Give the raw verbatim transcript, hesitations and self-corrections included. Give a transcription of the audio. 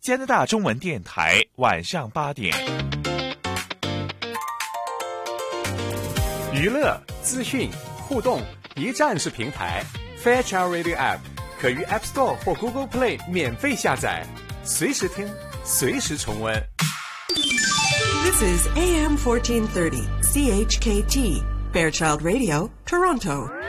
加拿大中文电台晚上八点。 娱乐、资讯、互动，一站式平台。Fairchild Radio App 可于 App Store 或 Google Play 免费下载，随时听，随时重温。 This is A M fourteen thirty C H K T Fairchild Radio, Toronto.